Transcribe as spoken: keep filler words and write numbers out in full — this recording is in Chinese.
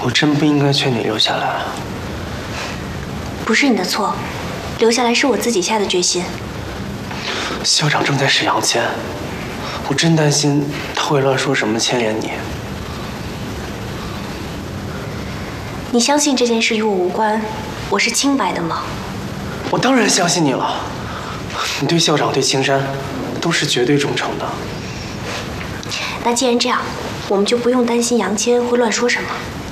我真不应该劝你留下来。 不是你的错，留下来是我自己下的决心。 校长正在审杨谦，我真担心他会乱说什么牵连你。 你相信这件事与我无关，我是清白的吗？ 我当然相信你了，你对校长、对青山都是绝对忠诚的。 那既然这样，我们就不用担心杨谦会乱说什么。